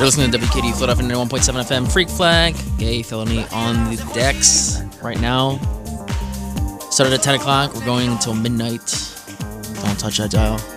You're listening to WKD Float FM 91.7 FM. Freak Flag, Gay Felony on the decks right now. Started at 10 o'clock. We're going until midnight. Don't touch that dial.